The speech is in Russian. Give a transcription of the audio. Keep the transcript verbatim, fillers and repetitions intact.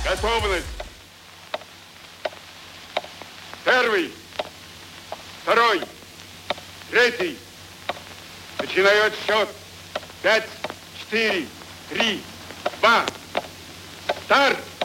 Готовность. Первый, второй, третий. Начинаю отсчет. Пять, четыре, три, два. Старт!